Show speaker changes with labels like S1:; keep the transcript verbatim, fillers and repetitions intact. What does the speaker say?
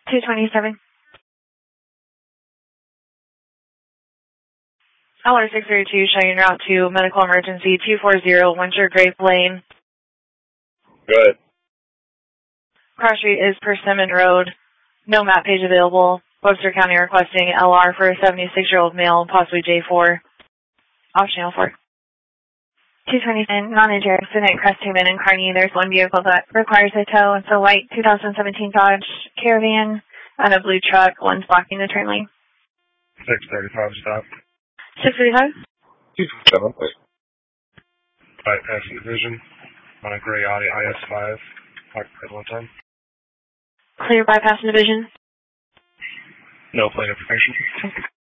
S1: two twenty-seven. L R six thirty-two showing route to medical emergency two forty Winter Grape Lane.
S2: Good.
S1: Cross street is Persimmon Road. No map page available. Webster County requesting L R for a seventy-six-year-old male, possibly J four. Off channel four. two twenty-nine, non-injury accident, Crest Human and Kearney. There's one vehicle that requires a tow. It's a white two thousand seventeen Dodge Caravan and a blue truck. One's blocking the turn lane.
S2: six thirty-five stop.
S1: six thirty-five?
S2: two twenty-seven, please. Bypass division on a gray Audi I S five. At one time.
S1: Clear bypass division.
S2: No plate information.